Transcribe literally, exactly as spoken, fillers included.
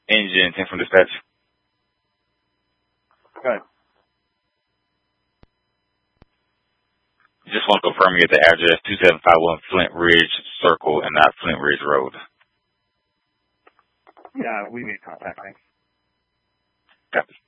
Engine, ten from dispatch. Good. Just want to confirm you at the address two seven five one Flint Ridge Circle and not Flint Ridge Road. Yeah, we made contact. Thanks. Copy.